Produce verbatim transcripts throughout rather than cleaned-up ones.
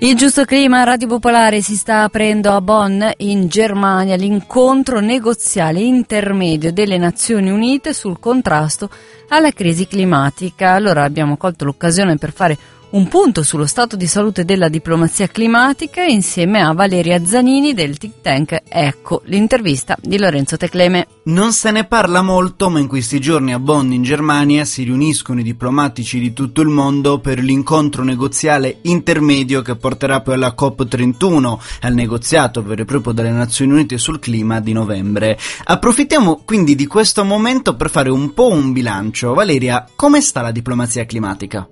Il Giusto Clima, Radio Popolare, si sta aprendo a Bonn, in Germania, l'incontro negoziale intermedio delle Nazioni Unite sul contrasto alla crisi climatica. Allora abbiamo colto l'occasione per fare un punto sullo stato di salute della diplomazia climatica insieme a Valeria Zanini del think tank Ecco, l'intervista di Lorenzo Tecleme. Non se ne parla molto, ma in questi giorni a Bonn in Germania si riuniscono i diplomatici di tutto il mondo per l'incontro negoziale intermedio che porterà poi alla COP trentuno, al negoziato vero e proprio delle Nazioni Unite sul clima di novembre. Approfittiamo quindi di questo momento per fare un po' un bilancio. Valeria, come sta la diplomazia climatica?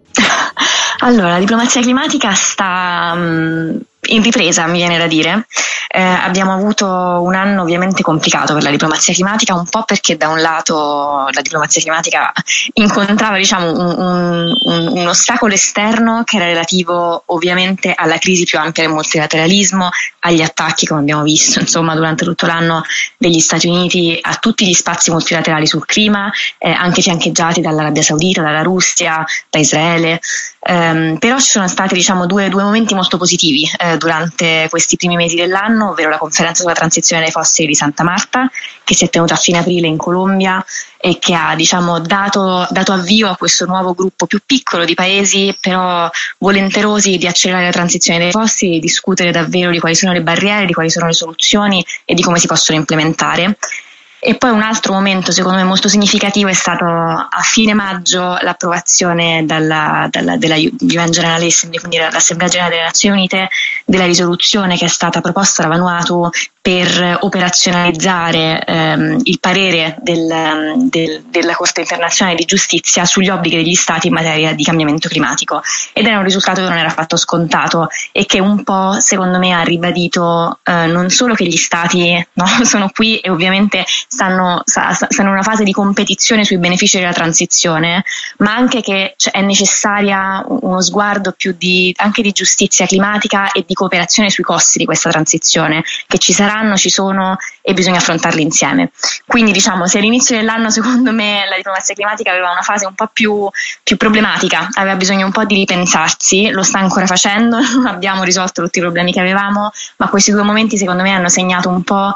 Allora, la diplomazia climatica sta um, in ripresa, mi viene da dire. Eh, abbiamo avuto un anno ovviamente complicato per la diplomazia climatica, un po' perché da un lato la diplomazia climatica incontrava diciamo un, un, un, un ostacolo esterno che era relativo ovviamente alla crisi più ampia del multilateralismo, agli attacchi, come abbiamo visto insomma durante tutto l'anno, degli Stati Uniti a tutti gli spazi multilaterali sul clima, eh, anche fiancheggiati dall'Arabia Saudita, dalla Russia, da Israele. Um, però ci sono stati diciamo due, due momenti molto positivi eh, durante questi primi mesi dell'anno, ovvero la conferenza sulla transizione dai fossili di Santa Marta, che si è tenuta a fine aprile in Colombia e che ha diciamo dato, dato avvio a questo nuovo gruppo più piccolo di paesi però volenterosi di accelerare la transizione dai fossili, di discutere davvero di quali sono le barriere, di quali sono le soluzioni e di come si possono implementare. E poi un altro momento secondo me molto significativo è stato a fine maggio l'approvazione dalla, dalla, della U N General Assembly, quindi dall'Assemblea Generale delle Nazioni Unite, della risoluzione che è stata proposta da Vanuatu per operazionalizzare ehm, il parere del, del, della Corte Internazionale di Giustizia sugli obblighi degli Stati in materia di cambiamento climatico, ed era un risultato che non era affatto scontato e che un po' secondo me ha ribadito eh, non solo che gli Stati no, sono qui e ovviamente stanno, stanno in una fase di competizione sui benefici della transizione, ma anche che cioè, è necessaria uno sguardo più di, anche di giustizia climatica e di cooperazione sui costi di questa transizione, che ci saranno, ci sono e bisogna affrontarli insieme. Quindi diciamo, se all'inizio dell'anno secondo me la diplomazia climatica aveva una fase un po' più, più problematica, aveva bisogno un po' di ripensarsi, lo sta ancora facendo, non abbiamo risolto tutti i problemi che avevamo, ma questi due momenti secondo me hanno segnato un po'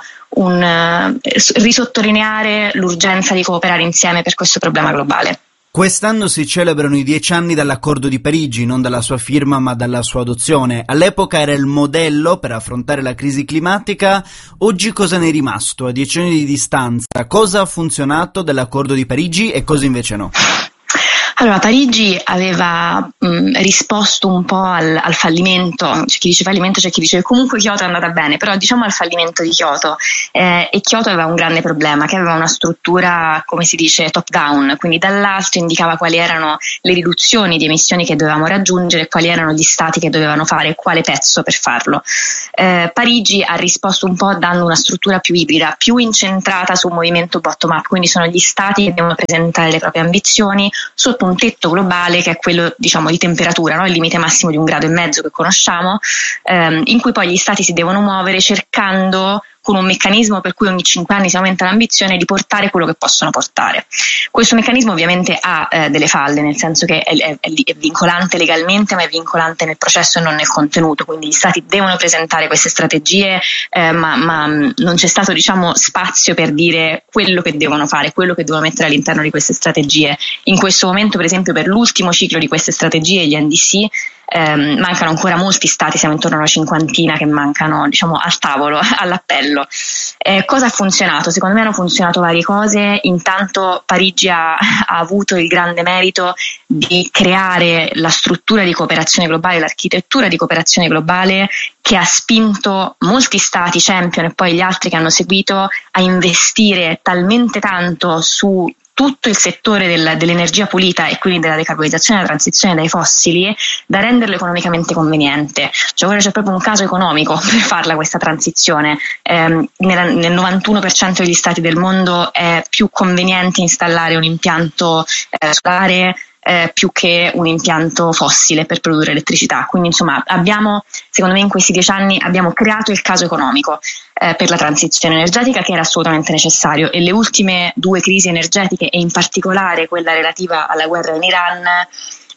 un uh, risottolineare l'urgenza di cooperare insieme per questo problema globale. Quest'anno si celebrano i dieci anni dall'Accordo di Parigi, non dalla sua firma ma dalla sua adozione. All'epoca era il modello per affrontare la crisi climatica. Oggi cosa ne è rimasto? A dieci anni di distanza, cosa ha funzionato dell'Accordo di Parigi e cosa invece no? Allora, Parigi aveva mh, risposto un po' al, al fallimento, c'è chi dice fallimento, c'è chi dice che comunque Kyoto è andata bene, però diciamo al fallimento di Kyoto, eh, e Kyoto aveva un grande problema, che aveva una struttura, come si dice, top down, quindi dall'alto indicava quali erano le riduzioni di emissioni che dovevamo raggiungere, quali erano gli stati che dovevano fare, quale pezzo per farlo. Eh, Parigi ha risposto un po' dando una struttura più ibrida, più incentrata su un movimento bottom up, quindi sono gli stati che devono presentare le proprie ambizioni sotto un tetto globale che è quello diciamo di temperatura, no? Il limite massimo di un grado e mezzo che conosciamo, ehm, in cui poi gli stati si devono muovere cercando, con un meccanismo per cui ogni cinque anni si aumenta l'ambizione, di portare quello che possono portare. Questo meccanismo ovviamente ha eh, delle falle, nel senso che è, è, è vincolante legalmente, ma è vincolante nel processo e non nel contenuto, quindi gli stati devono presentare queste strategie, eh, ma, ma non c'è stato diciamo spazio per dire quello che devono fare, quello che devono mettere all'interno di queste strategie. In questo momento, per esempio, per l'ultimo ciclo di queste strategie, gli N D C, ehm, mancano ancora molti stati, siamo intorno a una cinquantina che mancano diciamo al tavolo, all'appello. Eh, cosa ha funzionato? Secondo me hanno funzionato varie cose. Intanto Parigi ha, ha avuto il grande merito di creare la struttura di cooperazione globale, l'architettura di cooperazione globale, che ha spinto molti stati champion e poi gli altri che hanno seguito a investire talmente tanto su tutto il settore del, dell'energia pulita e quindi della decarbonizzazione e della transizione dai fossili, da renderlo economicamente conveniente. Cioè ora c'è proprio un caso economico per farla questa transizione. Eh, nel, nel novantuno per cento degli stati del mondo è più conveniente installare un impianto eh, solare Eh, più che un impianto fossile per produrre elettricità. Quindi insomma abbiamo, secondo me in questi dieci anni abbiamo creato il caso economico eh, per la transizione energetica, che era assolutamente necessario, e le ultime due crisi energetiche e in particolare quella relativa alla guerra in Iran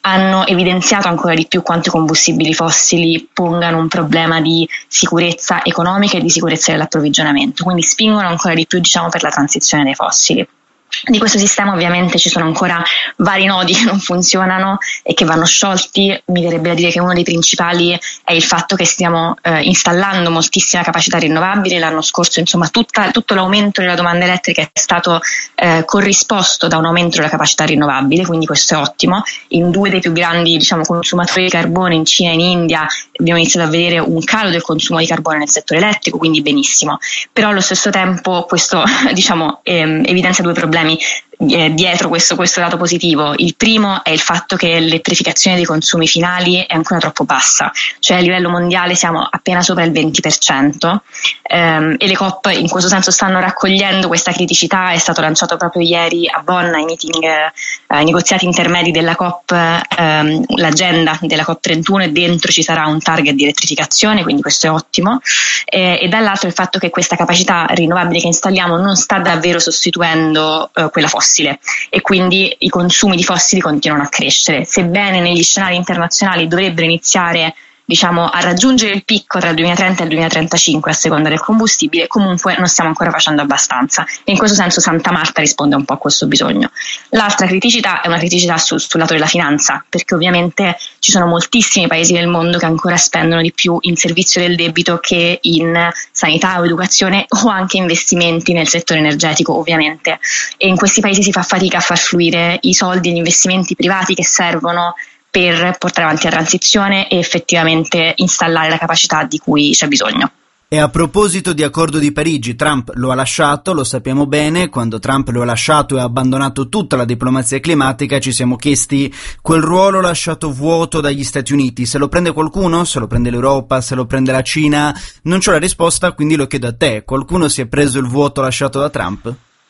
hanno evidenziato ancora di più quanto i combustibili fossili pongano un problema di sicurezza economica e di sicurezza dell'approvvigionamento, quindi spingono ancora di più, diciamo, per la transizione dei fossili. Di questo sistema ovviamente ci sono ancora vari nodi che non funzionano e che vanno sciolti. Mi verrebbe da dire che uno dei principali è il fatto che stiamo eh, installando moltissima capacità rinnovabile. L'anno scorso, insomma, tutta, tutto l'aumento della domanda elettrica è stato eh, corrisposto da un aumento della capacità rinnovabile, quindi questo è ottimo. In due dei più grandi, diciamo, consumatori di carbone, in Cina e in India, abbiamo iniziato a vedere un calo del consumo di carbone nel settore elettrico, quindi benissimo. Però allo stesso tempo questo diciamo ehm, evidenzia due problemi eh, dietro questo, questo dato positivo. Il primo è il fatto che l'elettrificazione dei consumi finali è ancora troppo bassa, cioè a livello mondiale siamo appena sopra il venti per cento ehm, e le COP in questo senso stanno raccogliendo questa criticità. È stato lanciato proprio ieri a Bonn ai meeting, eh, ai negoziati intermedi della COP, ehm, l'agenda della COP trentuno, e dentro ci sarà un target di elettrificazione, quindi questo è ottimo, eh, e dall'altro il fatto che questa capacità rinnovabile che installiamo non sta davvero sostituendo eh, quella fossile, e quindi i consumi di fossili continuano a crescere, sebbene negli scenari internazionali dovrebbero iniziare, diciamo, a raggiungere il picco tra il duemilatrenta e il duemilatrentacinque a seconda del combustibile. Comunque non stiamo ancora facendo abbastanza, e in questo senso Santa Marta risponde un po' a questo bisogno. L'altra criticità è una criticità sul, sul lato della finanza, perché ovviamente ci sono moltissimi paesi del mondo che ancora spendono di più in servizio del debito che in sanità o educazione, o anche investimenti nel settore energetico ovviamente, e in questi paesi si fa fatica a far fluire i soldi e gli investimenti privati che servono per portare avanti la transizione e effettivamente installare la capacità di cui c'è bisogno. E a proposito di Accordo di Parigi, Trump lo ha lasciato, lo sappiamo bene. Quando Trump lo ha lasciato e ha abbandonato tutta la diplomazia climatica, ci siamo chiesti: quel ruolo lasciato vuoto dagli Stati Uniti, se lo prende qualcuno? Se lo prende l'Europa? Se lo prende la Cina? Non c'ho la risposta, quindi lo chiedo a te: qualcuno si è preso il vuoto lasciato da Trump?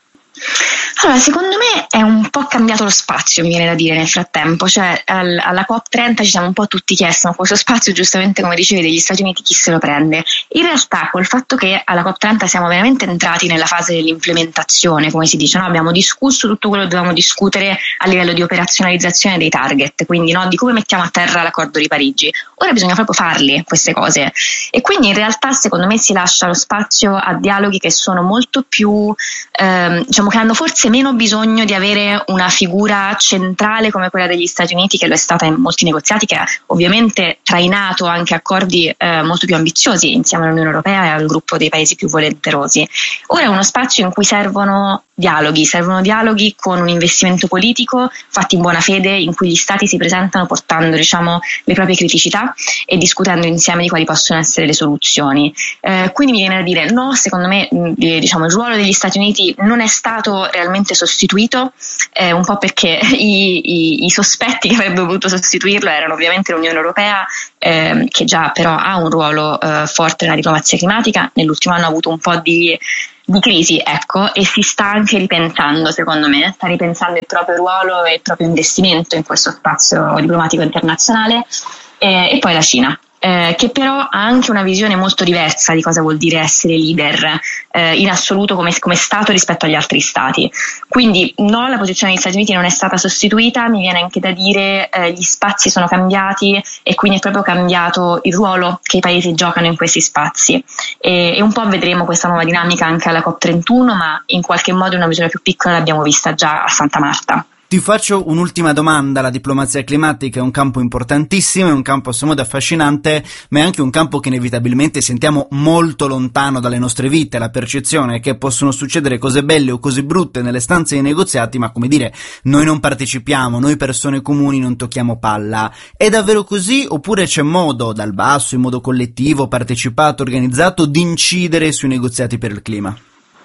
Allora, secondo me è un po' cambiato lo spazio, mi viene da dire, nel frattempo. Cioè al, alla COP trenta ci siamo un po' tutti chiesti: ma questo spazio, giustamente come dicevi, degli Stati Uniti, chi se lo prende? In realtà col fatto che alla COP trenta siamo veramente entrati nella fase dell'implementazione, come si dice, no? Abbiamo discusso tutto quello che dovevamo discutere a livello di operazionalizzazione dei target, quindi no, di come mettiamo a terra l'accordo di Parigi. Ora bisogna proprio farli queste cose, e quindi in realtà secondo me si lascia lo spazio a dialoghi che sono molto più ehm, diciamo che hanno forse meno bisogno di avere una figura centrale come quella degli Stati Uniti, che lo è stata in molti negoziati, che ha ovviamente trainato anche accordi eh, molto più ambiziosi insieme all'Unione Europea e al gruppo dei paesi più volenterosi. Ora è uno spazio in cui servono dialoghi, servono dialoghi con un investimento politico fatti in buona fede, in cui gli stati si presentano portando, diciamo, le proprie criticità e discutendo insieme di quali possono essere le soluzioni. Eh, quindi mi viene da dire no, secondo me diciamo il ruolo degli Stati Uniti non è stato realmente sostituito, eh, un po' perché i, i, i sospetti che avrebbe voluto sostituirlo erano ovviamente l'Unione Europea, eh, che già però ha un ruolo eh, forte nella diplomazia climatica. Nell'ultimo anno ha avuto un po' di di crisi, ecco, e si sta anche ripensando, secondo me, sta ripensando il proprio ruolo e il proprio investimento in questo spazio diplomatico internazionale, eh, e poi la Cina. Eh, che però ha anche una visione molto diversa di cosa vuol dire essere leader eh, in assoluto come, come Stato rispetto agli altri Stati. Quindi no, la posizione degli Stati Uniti non è stata sostituita, mi viene anche da dire eh, gli spazi sono cambiati, e quindi è proprio cambiato il ruolo che i paesi giocano in questi spazi, e, e un po' vedremo questa nuova dinamica anche alla COP trentuno, ma in qualche modo in una misura più piccola l'abbiamo vista già a Santa Marta. Ti faccio un'ultima domanda. La diplomazia climatica è un campo importantissimo, è un campo a suo modo affascinante, ma è anche un campo che inevitabilmente sentiamo molto lontano dalle nostre vite. La percezione è che possono succedere cose belle o cose brutte nelle stanze dei negoziati, ma come dire, noi non partecipiamo, noi persone comuni non tocchiamo palla. È davvero così, oppure c'è modo, dal basso, in modo collettivo, partecipato, organizzato, di incidere sui negoziati per il clima?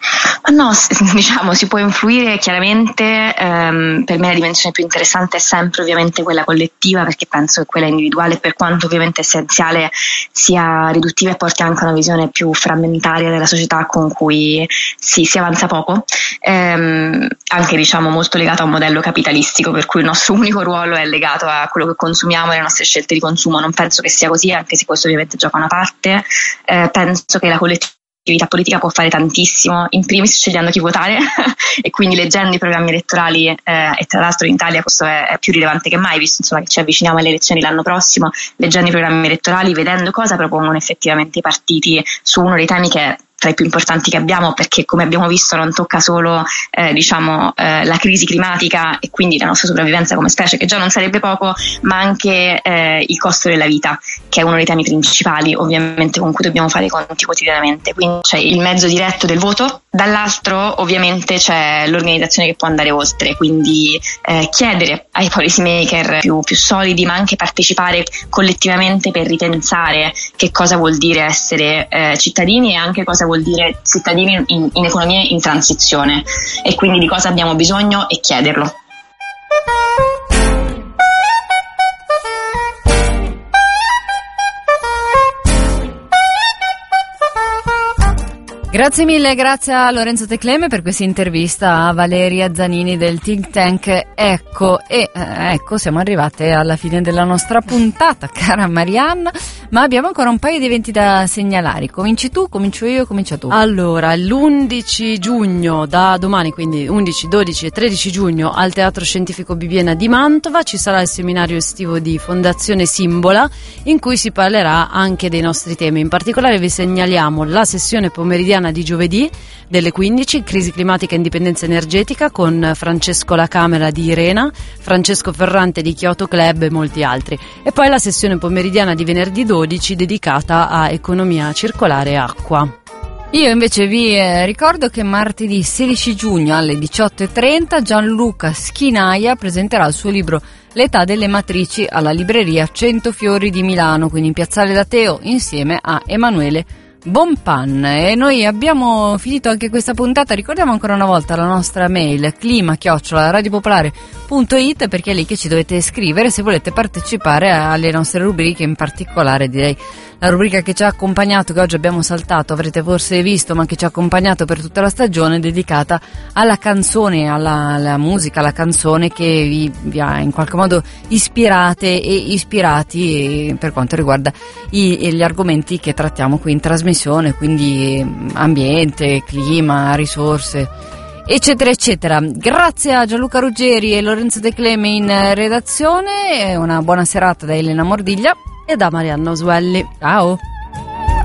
No, diciamo si può influire chiaramente. ehm, per me la dimensione più interessante è sempre ovviamente quella collettiva, perché penso che quella individuale, per quanto ovviamente essenziale, sia riduttiva e porti anche a una visione più frammentaria della società con cui si, si avanza poco, ehm, anche diciamo molto legato a un modello capitalistico per cui il nostro unico ruolo è legato a quello che consumiamo e alle nostre scelte di consumo. Non penso che sia così, anche se questo ovviamente gioca una parte. Eh, penso che la collettività l'attività politica può fare tantissimo, in primis scegliendo chi votare e quindi leggendo i programmi elettorali, eh, e tra l'altro in Italia questo è, è più rilevante che mai, visto insomma che ci avviciniamo alle elezioni l'anno prossimo, leggendo i programmi elettorali, vedendo cosa propongono effettivamente i partiti su uno dei temi che è tra i più importanti che abbiamo, perché come abbiamo visto non tocca solo eh, diciamo eh, la crisi climatica e quindi la nostra sopravvivenza come specie, che già non sarebbe poco, ma anche eh, il costo della vita, che è uno dei temi principali ovviamente con cui dobbiamo fare i conti quotidianamente. Quindi c'è il mezzo diretto del voto, dall'altro ovviamente c'è l'organizzazione che può andare oltre, quindi eh, chiedere ai policy maker più, più solidi, ma anche partecipare collettivamente per ripensare che cosa vuol dire essere eh, cittadini e anche cosa vuol dire cittadini in, in economia in transizione, e quindi di cosa abbiamo bisogno e chiederlo. Grazie mille, grazie a Lorenzo Tecleme per questa intervista a Valeria Zanini del think tank Ecco. E eh, ecco, siamo arrivate alla fine della nostra puntata, cara Marianna, ma abbiamo ancora un paio di eventi da segnalare. Cominci tu, comincio io, comincia tu. Allora, l'undici giugno, da domani, quindi undici, dodici e tredici giugno, al Teatro Scientifico Bibbiena di Mantova ci sarà il seminario estivo di Fondazione Simbola, in cui si parlerà anche dei nostri temi. In particolare vi segnaliamo la sessione pomeridiana di giovedì delle quindici, crisi climatica e indipendenza energetica, con Francesco La Camera di Irena, Francesco Ferrante di Kyoto Club e molti altri, e poi la sessione pomeridiana di venerdì dodici dedicata a economia circolare e acqua. Io invece vi eh, ricordo che martedì sedici giugno alle diciotto e trenta Gianluca Schinaia presenterà il suo libro L'età delle matrici alla libreria Centofiori di Milano, quindi in Piazzale da Teo, insieme a Emanuele Bonpan. E noi abbiamo finito anche questa puntata. Ricordiamo ancora una volta la nostra mail clima chiocciola radiopopolare punto it, perché è lì che ci dovete scrivere se volete partecipare alle nostre rubriche, in particolare direi la rubrica che ci ha accompagnato, che oggi abbiamo saltato, avrete forse visto, ma che ci ha accompagnato per tutta la stagione, dedicata alla canzone, alla, alla musica, alla canzone che vi, vi ha in qualche modo ispirate e ispirati per quanto riguarda i, gli argomenti che trattiamo qui in trasmissione, quindi ambiente, clima, risorse, eccetera eccetera. Grazie a Gianluca Ruggeri e Lorenzo Tecleme in redazione, una buona serata da Elena Mordiglia e da Marianna Osuelli. Ciao!